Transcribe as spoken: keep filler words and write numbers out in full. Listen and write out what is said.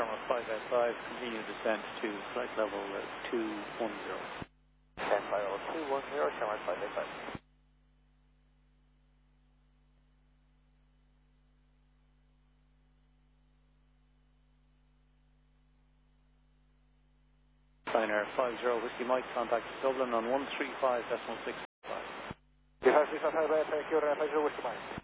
Sharma five eight five, continue descent to flight level uh, two one zero. Stand by level two one zero, Sharma five eight five. Ryanair five zero Whiskey Mike, contact Dublin on one three five decimal six five. two five three five five, thank you, Ryanair five zero Whiskey Mike.